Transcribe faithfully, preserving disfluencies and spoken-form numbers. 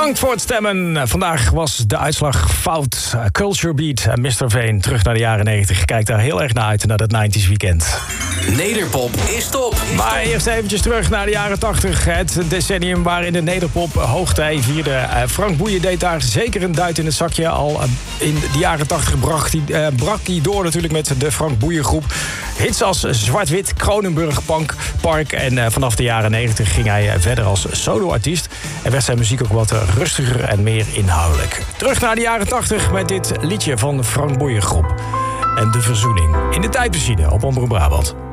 Bedankt voor het stemmen. Vandaag was de uitslag fout. Culture Beat en mister Veen terug naar de jaren negentig. Kijk daar heel erg naar uit, naar dat negentig weekend. Nederpop is top. Is maar top. eerst eventjes terug naar de jaren tachtig. Het decennium waarin de nederpop hoogtij vierde. Frank Boeien deed daar zeker een duit in het zakje. Al in de jaren tachtig brak hij, uh, brak hij door natuurlijk met de Frank Boeien groep. Hits als Zwart-Wit, Kronenburg, Punk, Park. En uh, vanaf de jaren negentig ging hij verder als soloartiest. En werd zijn muziek ook wat rustiger en meer inhoudelijk. Terug naar de jaren tachtig met dit liedje van Frank Boeien groep. En de verzoening in de tijdmachine op Omroep Brabant.